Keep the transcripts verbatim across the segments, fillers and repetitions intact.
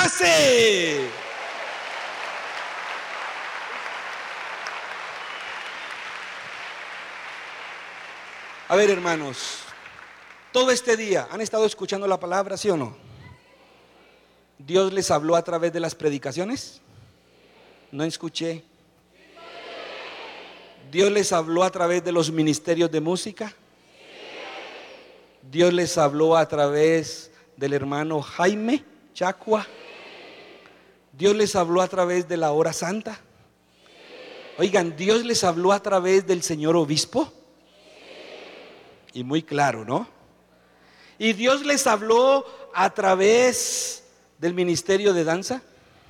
nace. A ver, hermanos, todo este día han estado escuchando la palabra, ¿sí o no? ¿Dios les habló a través de las predicaciones? No escuché. ¿Dios les habló a través de los ministerios de música? ¿Dios les habló a través del hermano Jaime Chacua? ¿Dios les habló a través de la hora santa? Oigan, ¿Dios les habló a través del señor obispo? Y muy claro, ¿no? ¿Y Dios les habló a través del ministerio de danza?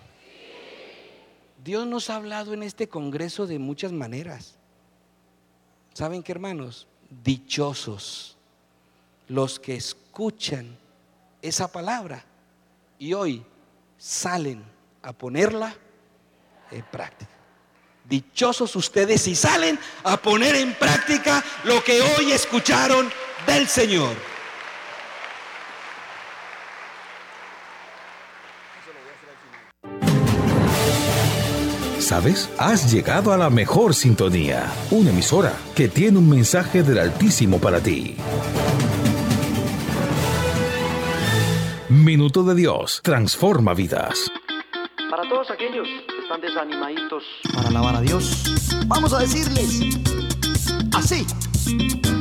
Dios nos ha hablado en este congreso de muchas maneras. ¿Saben qué, hermanos? Dichosos los que escuchan esa palabra y hoy salen a ponerla en práctica. Dichosos ustedes si salen a poner en práctica lo que hoy escucharon del Señor. ¿Sabes? Has llegado a la mejor sintonía, una emisora que tiene un mensaje del Altísimo para ti. Minuto de Dios transforma vidas. Para todos aquellos que están desanimaditos, Para alabar a Dios, vamos a decirles así.